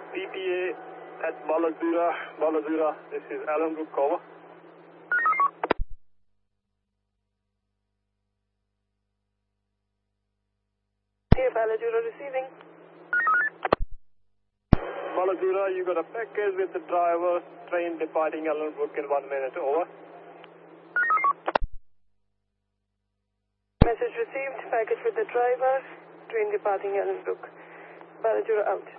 PPA at Baladura, this is Alan Brook, over. Baladura receiving. Baladura, you got a package with the driver, train departing Alan Brook in 1 minute, over. Message received, package with the driver, train departing Alan Brook. Baladura out.